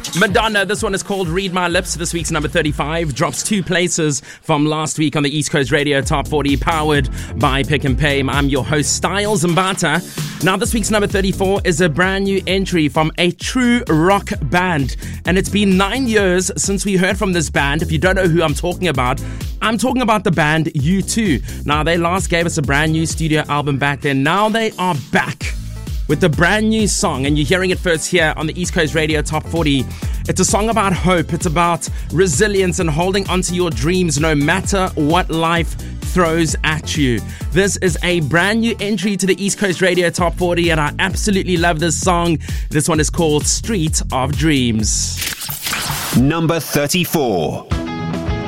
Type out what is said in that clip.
Madonna, this one is called Read My Lips. This week's number 35 drops 2 places from last week on the East Coast Radio Top 40, powered by Pick and Pay. I'm your host, Styles Mbata. Now, this week's number 34 is a brand new entry from a true rock band. And it's been 9 years since we heard from this band. If you don't know who I'm talking about the band U2. Now, they last gave us a brand new studio album back then. Now they are back with a brand new song, and you're hearing it first here on the East Coast Radio Top 40. It's a song about hope. It's about resilience and holding onto your dreams no matter what life throws at you. This is a brand new entry to the East Coast Radio Top 40, and I absolutely love this song. This one is called Street of Dreams. Number 34.